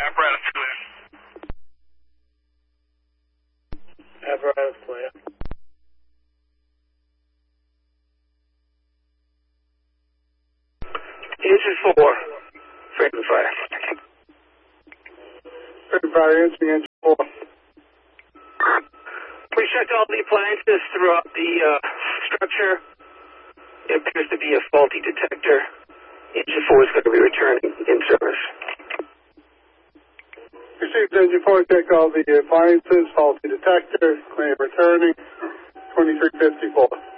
Apparatus clear. Apparatus clear. Engine 4, friendly fire. Friendly fire, engine 4. We checked all the appliances throughout the structure. It appears to be a faulty detector. Engine 4 is going to be returning in service. Received engine 4, check all the appliances, faulty detector, claim returning, 2354.